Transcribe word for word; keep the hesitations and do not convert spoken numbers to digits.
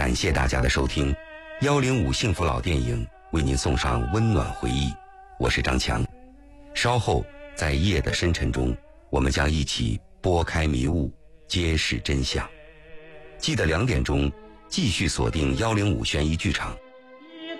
感谢大家的收听，幺零五幸福老电影为您送上温暖回忆，我是张强。稍后在夜的深沉中，我们将一起拨开迷雾，揭示真相。记得两点钟继续锁定幺零五悬疑剧场。